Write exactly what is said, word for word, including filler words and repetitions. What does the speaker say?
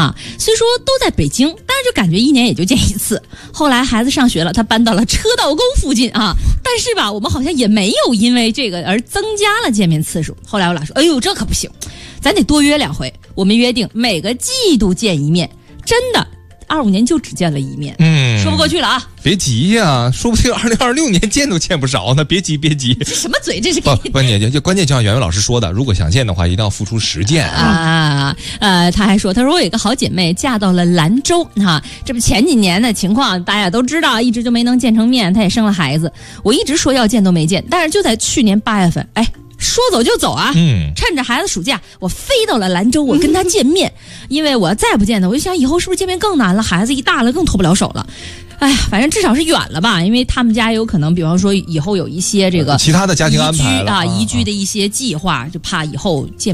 啊，虽说都在北京，但是就感觉一年也就见一次。后来孩子上学了，他搬到了车道沟附近啊，但是吧，我们好像也没有因为这个而增加了见面次数。后来我俩说，哎呦，这可不行，咱得多约两回。我们约定每个季度见一面，真的。二五年就只见了一面，嗯，说不过去了啊！ 别急呀、啊，说不定二零二六年见都见不着呢。别急，别急。 这什么嘴？这是不关键，就关键就像袁袁老师说的，如果想见的话，一定要付出实践啊！ 啊呃，他还说，他说我有一个好姐妹嫁到了兰州哈，这不前几年的情况大家都知道，一直就没能见成面，她也生了孩子。我一直说要见都没见，但是就在去年八月份，哎。说走就走啊！嗯，趁着孩子暑假，我飞到了兰州，我跟他见面。因为我再不见他，我就想以后是不是见面更难了？孩子一大了，更脱不了手了。哎呀，反正至少是远了吧，因为他们家有可能，比方说以后有一些这个其他的家庭安排了啊，移居的一些计划，就怕以后见。